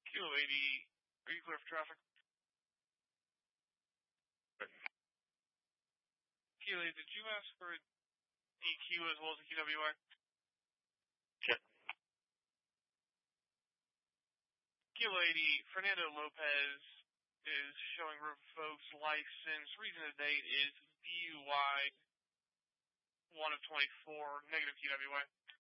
Kilo 80, are you clear for traffic? Kilo 80, did you ask for a DQ as well as a QWI? Check. Kilo 80, Fernando Lopez is showing revoked license. Reason to date is DUI 1 of 24, negative QWI.